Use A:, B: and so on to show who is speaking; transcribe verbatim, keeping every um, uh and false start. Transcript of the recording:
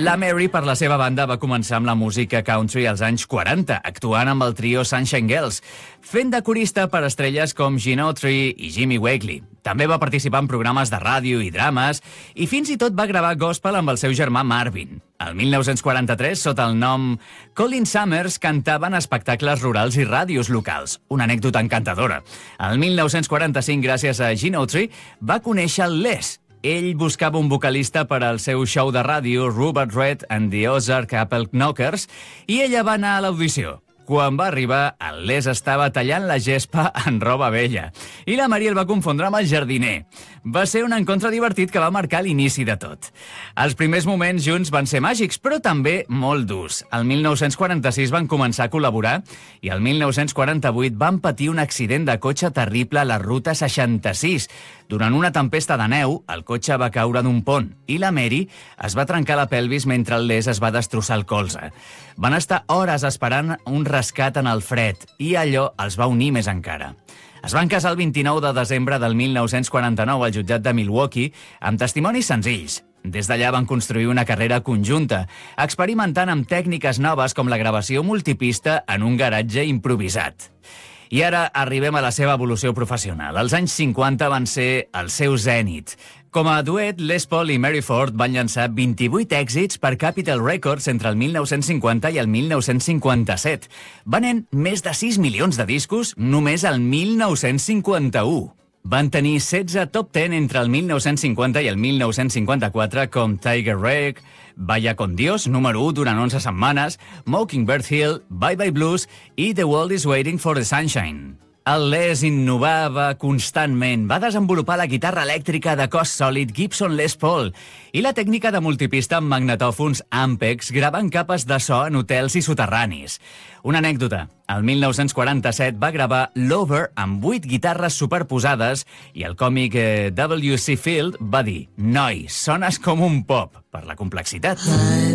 A: La Mary, per la seva banda, va començar amb la música country als anys quaranta, actuant amb el trio Sunshine Girls, fent de corista per estrelles com Gene Autry i Jimmy Wakely. També va participar en programes de ràdio i drames i fins i tot va gravar gospel amb el seu germà Marvin. El mil nou-cents quaranta-tres, sota el nom Colin Summers, cantava en espectacles rurals i ràdios locals. Una anècdota encantadora. El mil nou-cents quaranta-cinc, gràcies a Gene Autry, va conèixer el Les. Ell buscava un vocalista per al seu show de ràdio Rupert Red and the Ozark Apple Knockers i ella va anar a l'audició. Quan va arribar, el Les estava tallant la gespa en roba vella i la Maria el va confondre amb el jardiner. Va ser un encontre divertit que va marcar l'inici de tot. Els primers moments junts van ser màgics, però també molt durs. El mil nou-cents quaranta-sis van començar a col·laborar i el mil nou-cents quaranta-vuit van patir un accident de cotxe terrible a la ruta seixanta-sis. Durant una tempesta de neu, el cotxe va caure d'un pont i la Mary es va trencar la pelvis mentre el Les es va destrossar el colze. Van estar hores esperant un rescat en el fred i allò els va unir més encara. Es van casar el vint-i-nou de desembre del mil nou-cents quaranta-nou al jutjat de Milwaukee amb testimonis senzills. Des d'allà van construir una carrera conjunta, experimentant amb tècniques noves com la gravació multipista en un garatge improvisat. I ara arribem a la seva evolució professional. Els anys cinquanta van ser el seu zènit. Com a duet, Les Paul i Mary Ford van llançar vint-i-vuit èxits per Capitol Records entre el mil nou-cents cinquanta i el mil nou-cents cinquanta-set. Venent més de sis milions de discos només el mil nou-cents cinquanta-u. Van tenir setze top deu entre el mil nou-cents cinquanta i el mil nou-cents cinquanta-quatre, com Tiger Rag, Vaya con Dios, número u durant onze setmanes, Mockingbird Hill, Bye Bye Blues i The World is Waiting for the Sunshine. El Les innovava constantment, va desenvolupar la guitarra elèctrica de cos sòlid Gibson Les Paul i la tècnica de multipista amb magnetòfons Ampex gravant capes de so en hotels i soterranis. Una anècdota, el mil nou-cents quaranta-set va gravar Lover amb vuit guitarres superposades i el còmic eh, W C Field va dir «Noi, sones com un pop», per la complexitat.